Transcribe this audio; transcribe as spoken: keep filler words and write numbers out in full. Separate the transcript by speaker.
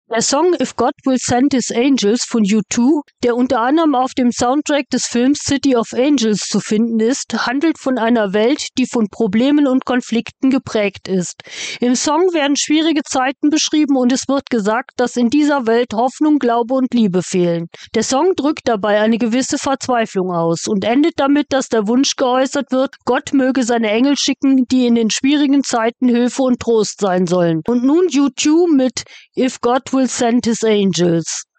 Speaker 1: Der Song If God Will Send His Angels von U zwei, der unter anderem auf dem Soundtrack des Films City of Angels zu finden ist, handelt von einer Welt, die von Problemen und Konflikten geprägt ist. Im Song werden schwierige Zeiten beschrieben und es wird gesagt, dass in dieser Welt Hoffnung, Glaube und Liebe fehlen. Der Song drückt dabei eine gewisse Verzweiflung aus und endet damit, dass der Wunsch geäußert wird, Gott möge seine Engel schicken, die in den schwierigen Zeiten Hilfe und Trost sein sollen. Und nun U zwei mit If God Will Send His Angels.